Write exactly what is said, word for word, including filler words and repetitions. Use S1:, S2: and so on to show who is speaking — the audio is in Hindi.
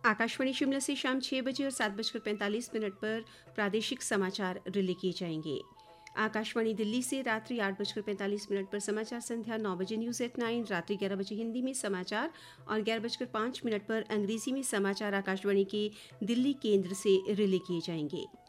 S1: आकाशवाणी शिमला से शाम छः बजे और सात बजकर पैंतालीस मिनट पर प्रादेशिक समाचार रिले किए जाएंगे। आकाशवाणी दिल्ली से रात्रि आठ बजकर पैंतालीस मिनट पर समाचार संध्या, नौ बजे न्यूज़ एट नाइन, रात्रि ग्यारह बजे हिंदी में समाचार और ग्यारह बजकर पाँच मिनट पर अंग्रेजी में समाचार आकाशवाणी के दिल्ली केंद्र से रिले किए जाएंगे।